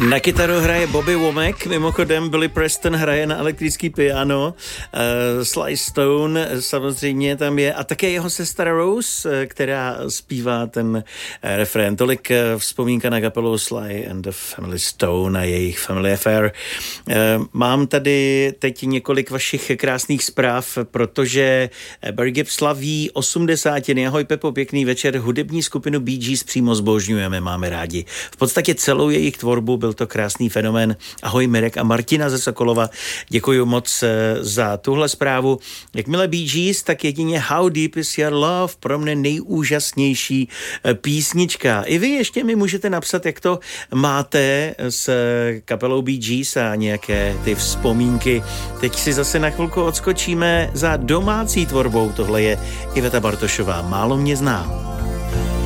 Na kytaru hraje Bobby Womack, mimochodem Billy Preston hraje na elektrický piano, Sly Stone samozřejmě tam je a také jeho sestra Rose, která zpívá ten refrén. Tolik vzpomínka na kapelu Sly and the Family Stone a jejich Family Affair. Mám tady teď několik vašich krásných zpráv, protože Barry Gibb slaví 80. Ahoj Pepo, pěkný večer. Hudební skupinu Bee Gees přímo zbožňujeme, máme rádi. V podstatě celou jejich tvorbu, byl to krásný fenomén. Ahoj Mirek a Martina ze Sokolova. Děkuji moc za tuhle zprávu. Jakmile Bee Gees, tak jedině How Deep Is Your Love, pro mne nejúžasnější písnička. I vy ještě mi můžete napsat, jak to máte s kapelou Bee Gees a nějaké ty vzpomínky. Teď si zase na chvilku odskočíme za domácí tvorbou. Tohle je Iveta Bartošová. Málo mě zná.